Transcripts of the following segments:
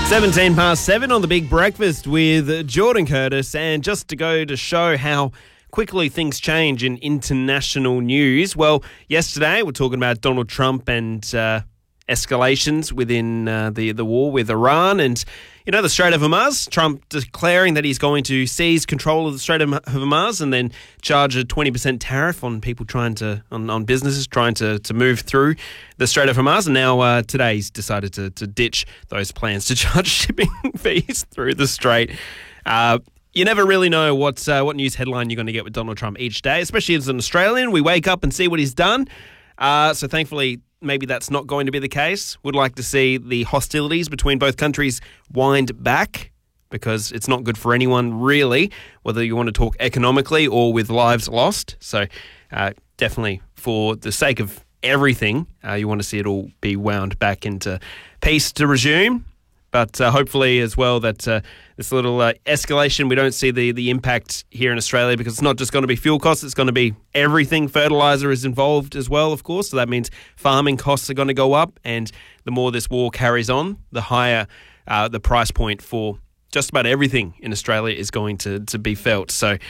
17 past 7 on The Big Breakfast with Jordan Curtis. And just to go to show how quickly things change in international news. Well, yesterday we're talking about Donald Trump and escalations within the war with Iran. And, you know, the Strait of Hormuz, Trump declaring that he's going to seize control of the Strait of Hormuz and then charge a 20% tariff on people on businesses trying to move through the Strait of Hormuz. And now today he's decided to ditch those plans to charge shipping fees through the Strait. You never really know what news headline you're going to get with Donald Trump each day, especially as an Australian. We wake up and see what he's done. So thankfully, maybe that's not going to be the case. Would like to see the hostilities between both countries wind back because it's not good for anyone, really, whether you want to talk economically or with lives lost. So definitely for the sake of everything, you want to see it all be wound back into peace to resume. But hopefully as well that this little escalation, we don't see the impact here in Australia because it's not just going to be fuel costs, it's going to be everything. Fertiliser is involved as well, of course, so that means farming costs are going to go up, and the more this war carries on, the higher the price point for just about everything in Australia is going to be felt. So,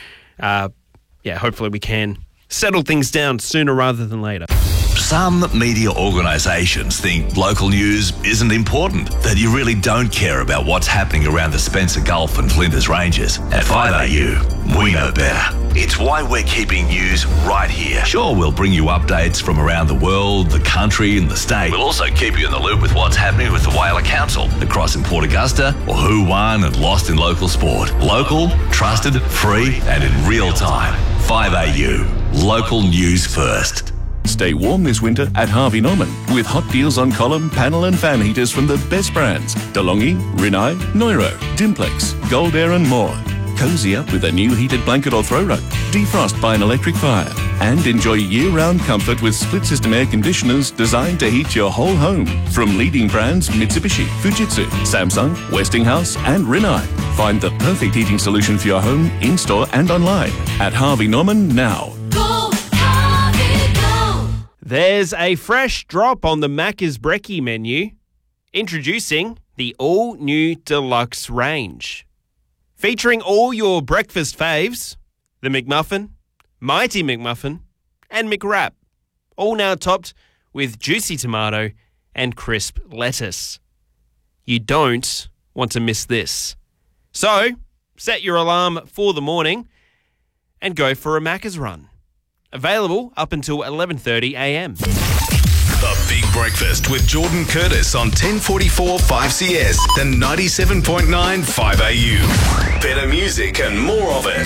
hopefully we can settle things down sooner rather than later. Some media organisations think local news isn't important, that you really don't care about what's happening around the Spencer Gulf and Flinders Ranges. At 5AU, we know better. It's why we're keeping news right here. Sure, we'll bring you updates from around the world, the country and the state. We'll also keep you in the loop with what's happening with the Whaler Council, the Cross in Port Augusta, or who won and lost in local sport. Local, trusted, free and in real time. 5AU, local news first. Stay warm this winter at Harvey Norman with hot deals on column, panel and fan heaters from the best brands. DeLonghi, Rinnai, Neuro, Dimplex, Gold Air and more. Cozy up with a new heated blanket or throw rug. Defrost by an electric fire. And enjoy year-round comfort with split-system air conditioners designed to heat your whole home. From leading brands Mitsubishi, Fujitsu, Samsung, Westinghouse and Rinnai. Find the perfect heating solution for your home in-store and online at Harvey Norman now. There's a fresh drop on the Macca's Brekkie menu. Introducing the all-new Deluxe range. Featuring all your breakfast faves, the McMuffin, Mighty McMuffin, and McWrap. All now topped with juicy tomato and crisp lettuce. You don't want to miss this. So, set your alarm for the morning and go for a Macca's run. Available up until 11:30 a.m. The Big Breakfast with Jordan Curtis on 1044 5CS, the 97.9 5AU. Better music and more of it.